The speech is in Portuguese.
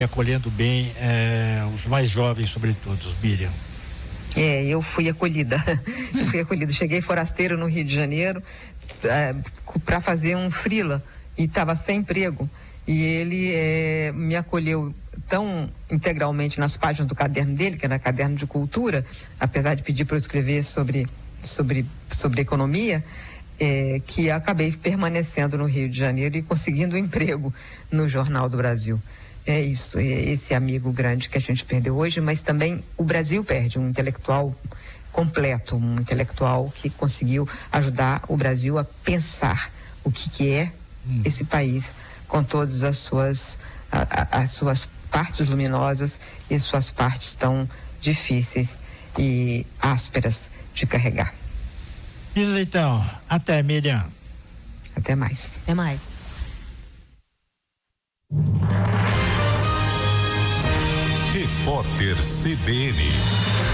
acolhendo bem os mais jovens, sobretudo, Miriam. Eu fui acolhida. Cheguei forasteiro no Rio de Janeiro para fazer um freela e estava sem emprego. E ele me acolheu tão integralmente nas páginas do caderno dele, que era caderno de cultura, apesar de pedir para eu escrever sobre economia, que acabei permanecendo no Rio de Janeiro e conseguindo um emprego no Jornal do Brasil. É isso, esse amigo grande que a gente perdeu hoje, mas também o Brasil perde um intelectual completo, um intelectual que conseguiu ajudar o Brasil a pensar o que é esse país, com todas as suas partes luminosas e suas partes tão difíceis e ásperas de carregar. Então, até, Miriam. Até mais. Até mais. Repórter CBN.